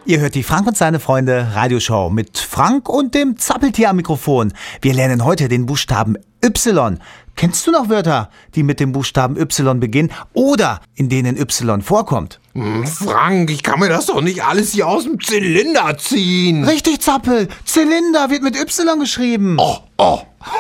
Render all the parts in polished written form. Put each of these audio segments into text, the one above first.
Ihr hört die Frank und seine Freunde Radioshow mit Frank und dem Zappeltier am Mikrofon. Wir lernen heute den Buchstaben Y. Kennst du noch Wörter, die mit dem Buchstaben Y beginnen oder in denen Y vorkommt? Frank, ich kann mir das doch nicht alles hier aus dem Zylinder ziehen. Richtig, Zappel. Zylinder wird mit Y geschrieben. Oh.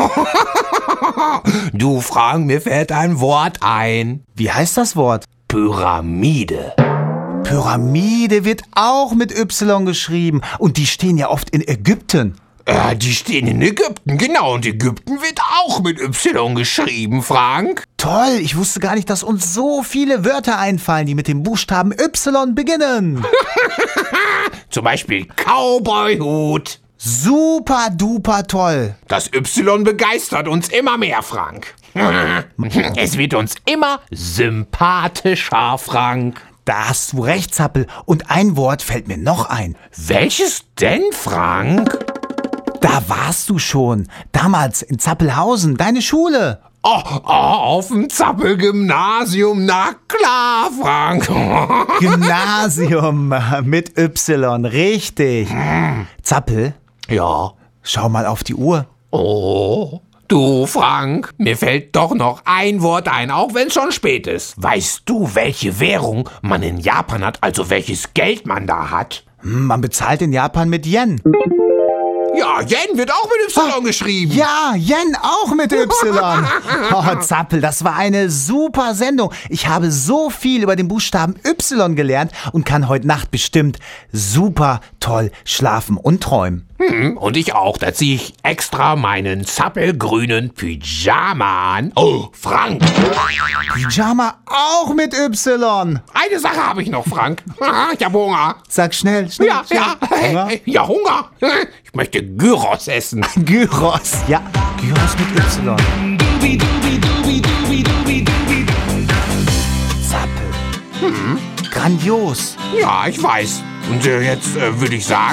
Du, Frank, mir fällt ein Wort ein. Wie heißt das Wort? Pyramide. Pyramide wird auch mit Y geschrieben. Und die stehen ja oft in Ägypten. Die stehen in Ägypten, genau. Und Ägypten wird auch mit Y geschrieben, Frank. Toll, ich wusste gar nicht, dass uns so viele Wörter einfallen, die mit dem Buchstaben Y beginnen. Zum Beispiel Cowboyhut. Super duper toll. Das Y begeistert uns immer mehr, Frank. Es wird uns immer sympathischer, Frank. Da hast du recht, Zappel. Und ein Wort fällt mir noch ein. Welches denn, Frank? Da warst du schon. Damals in Zappelhausen, deine Schule. Auf dem Zappel-Gymnasium, na klar, Frank. Gymnasium mit Y, richtig. Zappel, Ja. schau mal auf die Uhr. Oh, du, Frank, mir fällt doch noch ein Wort ein, auch wenn es schon spät ist. Weißt du, welche Währung man in Japan hat, also welches Geld man da hat? Man bezahlt in Japan mit Yen. Ja, Yen wird auch mit Y geschrieben. Ja, Yen auch mit Y. Oh, Zappel, das war eine super Sendung. Ich habe so viel über den Buchstaben Y gelernt und kann heute Nacht bestimmt super toll schlafen und träumen. Und ich auch, da ziehe ich extra meinen zappelgrünen Pyjama an. Oh, Frank, Pyjama auch mit Y. eine Sache habe ich noch, Frank. Ich habe Hunger. Sag schnell, schnell. Ja, Hunger? ja, Hunger. Ich möchte Gyros essen. Gyros, ja, Gyros mit Y. Zappel. Grandios. Ja, ich weiß. Und jetzt würde ich sagen,